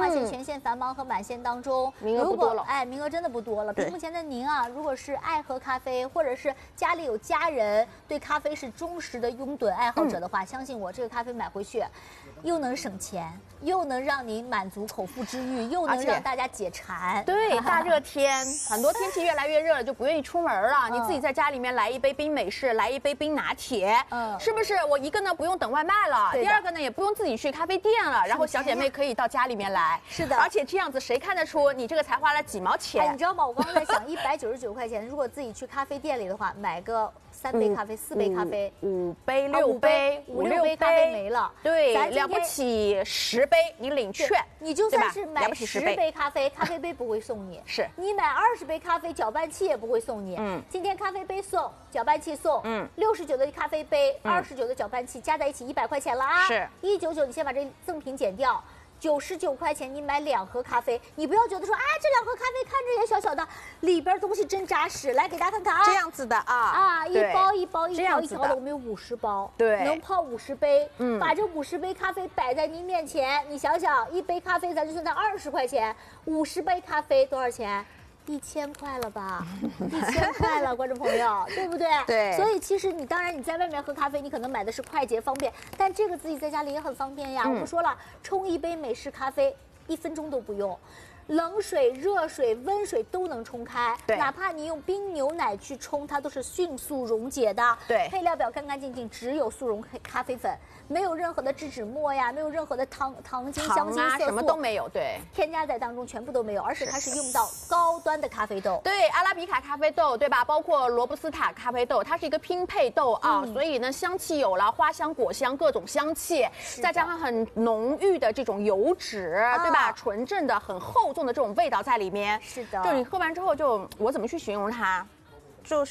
话线全线繁忙和满线当中， 名额不多了。 名额真的不多了。屏幕前的您啊，如果是爱喝咖啡，或者是家里有家人对咖啡是忠实的拥趸爱好者的话，相信我，这个咖啡买回去，又能省钱，又能让您满足口腹之欲，又能让大家解馋。 对，大热天，很多天气越来越热了，就不愿意出门了。你自己在家里面来一杯冰美式，来一杯冰拿铁，是不是？我一个呢不用等外卖了，第二个呢也不用自己去咖啡店了，然后小姐妹可以到家里面来。 是的， 而且这样子谁看得出你这个才花了几毛钱？ 你知道吗？我刚刚在想，199块钱，如果自己去咖啡店里的话，买个3杯咖啡、4杯咖啡、 5杯、6杯、 5、6杯咖啡没了。 对，了不起10杯，你领券， 你就算是买10杯咖啡，咖啡杯不会送你。 是你买20杯咖啡，搅拌器也不会送你。今天咖啡杯送，搅拌器送。69的咖啡杯，29的搅拌器，加在一起100块钱了啊。 是 199，你先把这赠品减掉。99块钱，你买2盒咖啡，你不要觉得说，这2盒咖啡看着也小小的，里边东西真扎实。来给大家看看啊， 这样子的啊， 一包一包的，我们有50包， 对， 能泡50杯。把这50杯咖啡摆在您面前，你想想，一杯咖啡咱就算它20块钱，50杯咖啡多少钱？1000块了吧？1000块了，观众朋友，对不对？ 对。 所以其实你当然你在外面喝咖啡，你可能买的是快捷方便，但这个自己在家里也很方便呀。我们说了，冲一杯美式咖啡1分钟都不用。冷水、热水、温水都能冲开，哪怕你用冰牛奶去冲，它都是迅速溶解的。 对， 配料表干干净净，只有速溶咖啡粉，没有任何的制脂末呀，没有任何的糖精、香精、色素， 什么都没有。对， 添加在当中全部都没有，而且它是用到高端的咖啡豆。 对，阿拉比卡咖啡豆，对吧？包括罗布斯塔咖啡豆，它是一个拼配豆啊，所以呢，香气有了，花香、果香各种香气，再加上很浓郁的这种油脂，对吧？纯正的、很厚重的这种味道在里面。 是的， 就你喝完之后，就我怎么去形容它，就是，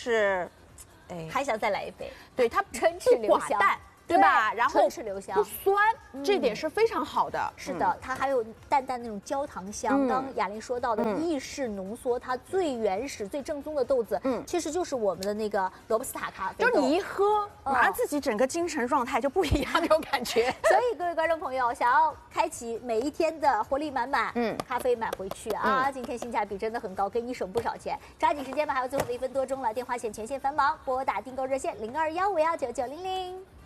还想再来一杯。 对，它唇齿留香。 对吧？然后唇齿留香， 不酸，这点是非常好的。 是的，它还有淡淡那种焦糖香。刚雅玲说到的意式浓缩，它最原始、最正宗的豆子，其实就是我们的那个罗布斯塔咖啡豆。 就你一喝，马上自己整个精神状态就不一样那种感觉。 所以各位观众朋友，想要开启每一天的活力满满，咖啡买回去啊！今天性价比真的很高，给你省不少钱。抓紧时间吧，还有最后的1分多钟了，电话线全线繁忙，拨打订购热线0215519900。